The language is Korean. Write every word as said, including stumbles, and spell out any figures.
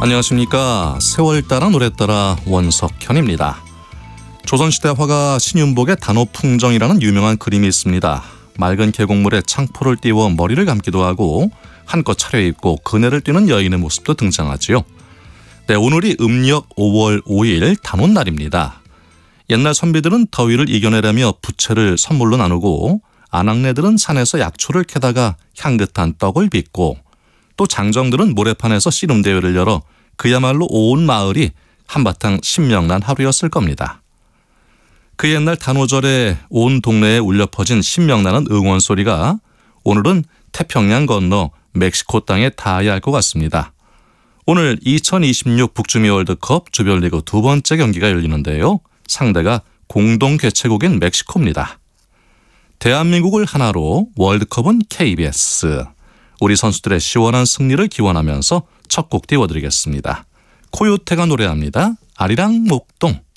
안녕하십니까. 세월 따라 노래 따라 원석현입니다. 조선시대 화가 신윤복의 단오풍정이라는 유명한 그림이 있습니다. 맑은 계곡물에 창포를 띄워 머리를 감기도 하고 한껏 차려입고 그네를 뛰는 여인의 모습도 등장하지요. 네, 오늘이 음력 오월 오일 단오날입니다. 옛날 선비들은 더위를 이겨내려며 부채를 선물로 나누고 아낙네들은 산에서 약초를 캐다가 향긋한 떡을 빚고 또 장정들은 모래판에서 씨름대회를 열어 그야말로 온 마을이 한바탕 신명난 하루였을 겁니다. 그 옛날 단오절에 온 동네에 울려 퍼진 신명나는 응원 소리가 오늘은 태평양 건너 멕시코 땅에 닿아야 할 것 같습니다. 오늘 이천이십육 북중미 월드컵 조별리그 두 번째 경기가 열리는데요. 상대가 공동 개최국인 멕시코입니다. 대한민국을 하나로 월드컵은 케이비에스. 우리 선수들의 시원한 승리를 기원하면서 첫 곡 띄워드리겠습니다. 코요태가 노래합니다. 아리랑 목동.